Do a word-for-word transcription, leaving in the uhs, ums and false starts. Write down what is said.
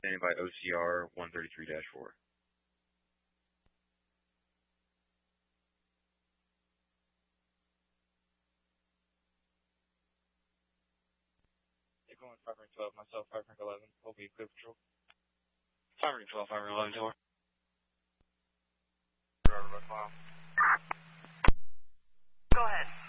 Standing by O C R one thirty-three dash four. Going five twelve, myself, five eleven, will be clear patrol. five twelve, five eleven, tour. Driver by file. Go ahead.